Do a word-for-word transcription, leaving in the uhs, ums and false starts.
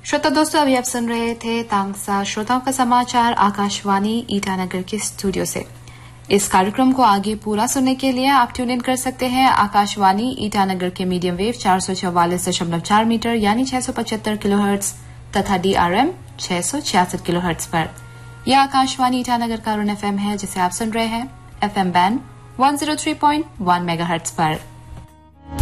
श्रोता दोस्तों, अभी आप सुन रहे थे तांगसा श्रोताओं का समाचार आकाशवाणी ईटानगर के स्टूडियो से। इस कार्यक्रम को आगे पूरा सुनने के लिए आप ट्यून इन कर सकते हैं आकाशवाणी ईटानगर के मीडियम वेव चार सौ चौवालीस दशमलव चार मीटर यानी छह सौ पचहत्तर किलोहर्ट्ज तथा डीआरएम छह सौ छियासठ किलोहर्ट्ज पर। यह आकाशवाणी ईटानगर का अरुण एफएम है जिसे आप सुन रहे हैं एफएम बैंड एक सौ तीन पॉइंट एक मेगाहर्ट्ज पर।